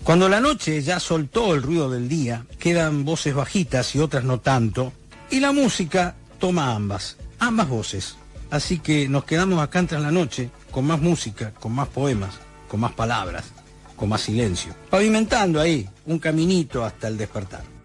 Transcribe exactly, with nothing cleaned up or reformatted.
Cuando la noche ya soltó el ruido del día, quedan voces bajitas y otras no tanto, y la música toma ambas, ambas voces. Así que nos quedamos acá tras la noche, con más música, con más poemas, con más palabras, con más silencio, pavimentando ahí un caminito hasta el despertar.